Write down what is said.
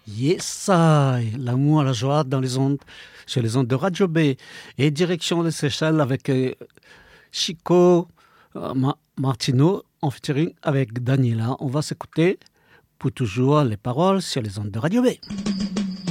Yes, I, l'amour, la joie dans les ondes, sur les ondes de Radio B. Et direction des Seychelles avec Chico Martino en featuring avec Daniela. On va s'écouter pour toujours les paroles sur les ondes de Radio B.